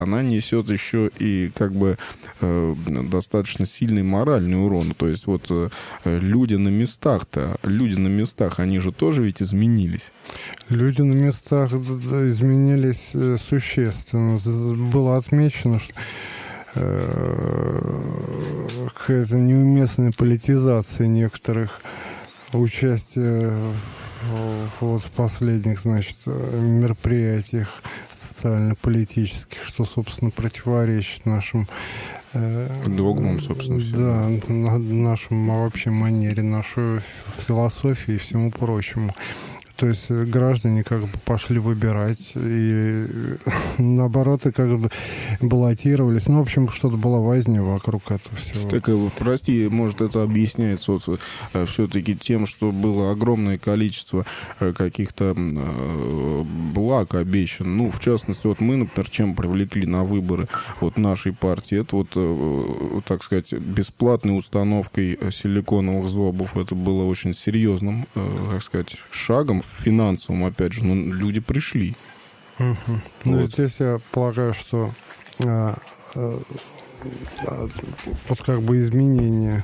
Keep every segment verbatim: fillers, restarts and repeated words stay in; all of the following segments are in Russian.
она несет еще и как бы э, достаточно сильный моральный урон. То есть вот э, люди на местах-то, люди на местах, они же тоже ведь изменились. Люди на местах изменились существенно. Было отмечено, что э, какая-то неуместная политизация некоторых участия в, вот, в последних, значит, мероприятиях социально-политических, что, собственно, противоречит нашим э, догмам, собственно, всем. Да, на, нашим вообще манере, нашей философии и всему прочему. То есть граждане как бы пошли выбирать, и наоборот, и как бы баллотировались. Ну, в общем, что-то была возня вокруг этого всего. Так, прости, может, это объясняется вот, все-таки тем, что было огромное количество каких-то благ обещан. Ну, в частности, вот мы, например, чем привлекли на выборы вот нашей партии, это вот, так сказать, бесплатной установкой силиконовых зубов. Это было очень серьезным, так сказать, шагом финансовым, опять же, но люди пришли. Угу. Вот. Ну, здесь я полагаю, что а, а, вот как бы изменение,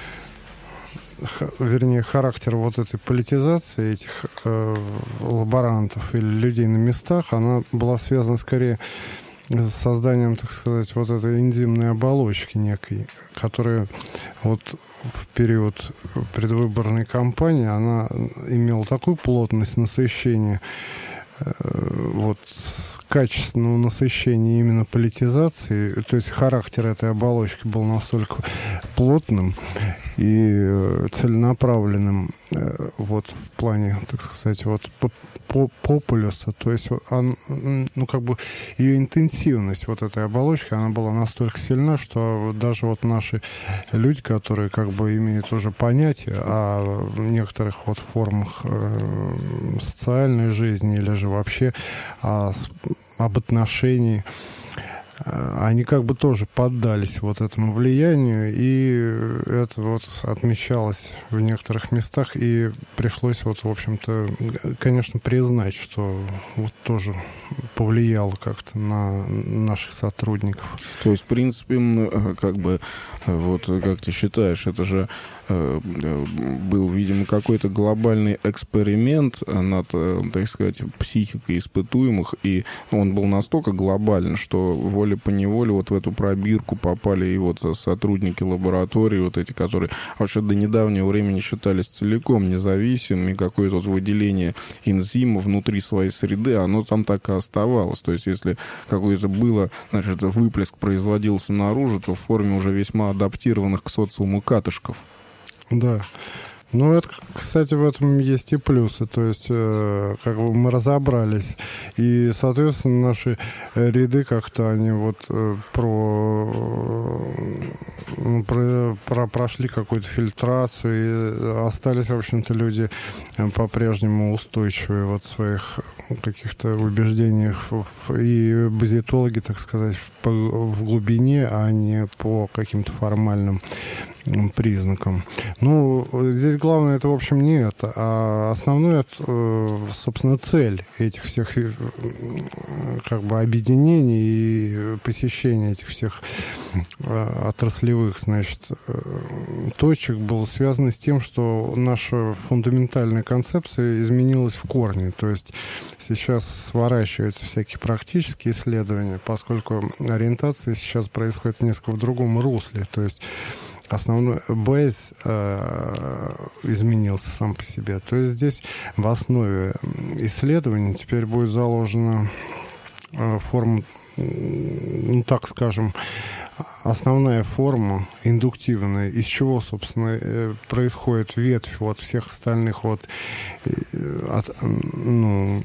х, вернее, характера вот этой политизации этих э, лаборантов или людей на местах, она была связана скорее с созданием, так сказать, вот этой энзимной оболочки некой, которая вот в период предвыборной кампании она имела такую плотность насыщения, вот, качественного насыщения именно политизации, то есть характер этой оболочки был настолько плотным и целенаправленным вот в плане, так сказать, вот популюса, то есть он, ну, как бы ее интенсивность вот этой оболочки, она была настолько сильна, что даже вот наши люди, которые как бы имеют уже понятие о некоторых вот формах э, социальной жизни или же вообще о, об отношении, они как бы тоже поддались вот этому влиянию, и это вот отмечалось в некоторых местах, и пришлось вот, в общем-то, конечно, признать, что вот тоже повлияло как-то на наших сотрудников. То есть, в принципе, как бы, вот как ты считаешь, это же был, видимо, какой-то глобальный эксперимент над, так сказать, психикой испытуемых, и он был настолько глобален, что волей-поневолей вот в эту пробирку попали и вот сотрудники лаборатории, вот эти, которые вообще до недавнего времени считались целиком независимыми, какое-то вот выделение энзима внутри своей среды, оно там так и оставалось. То есть, если какое-то было, значит, выплеск производился наружу, то в форме уже весьма адаптированных к социуму катышков. Да. Ну, это, кстати, в этом есть и плюсы. То есть, э, как бы мы разобрались. И, соответственно, наши ряды как-то они вот э, про, э, про, про, прошли какую-то фильтрацию. И остались, в общем-то, люди по-прежнему устойчивые вот в своих каких-то убеждениях. И базитологи, так сказать, по, в глубине, а не по каким-то формальным признакам. Ну, здесь главное это, в общем, не это, а основное, собственно, цель этих всех как бы объединений и посещения этих всех отраслевых, значит, точек было связано с тем, что наша фундаментальная концепция изменилась в корне. То есть сейчас сворачиваются всякие практические исследования, поскольку ориентация сейчас происходит несколько в другом русле. То есть основной бейс э, изменился сам по себе. То есть здесь в основе исследований теперь будет заложена э, форма, ну так скажем, основная форма индуктивная, из чего, собственно, э, происходит ветвь вот всех остальных вот э, от, ну,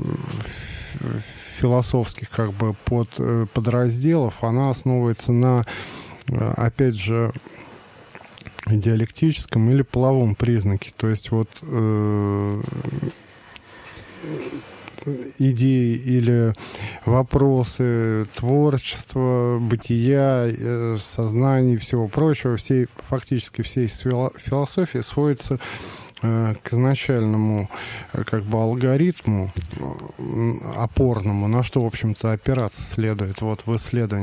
философских как бы под, э, подразделов. Она основывается на, э, опять же, диалектическом или половом признаке. То есть вот э, идеи или вопросы творчества, бытия, э, сознания и всего прочего, всей, фактически всей философии сводятся к изначальному как бы алгоритму опорному, на что, в общем-то, опираться следует вот в исследовании